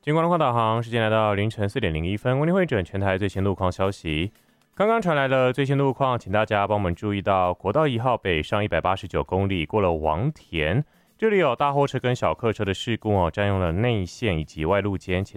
金光路况导航，时间来到凌晨4:01，为您汇整全台最新路况消息。刚刚传来的最新路况，请大家帮我们注意到国道1号北上189公里，过了王田，这里有大货车跟小客车的事故占用了内线以及外路间，请